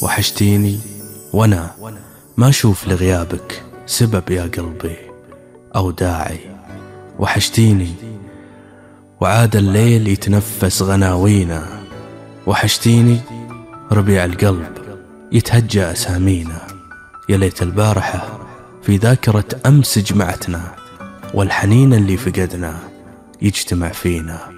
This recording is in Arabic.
وحشتيني وانا ما اشوف لغيابك سبب يا قلبي او داعي. وحشتيني وعاد الليل يتنفس غناوينا. وحشتيني ربيع القلب يتهجى أسامينا. يا ليت البارحة في ذاكرة أمس جمعتنا، والحنين اللي فقدنا يجتمع فينا.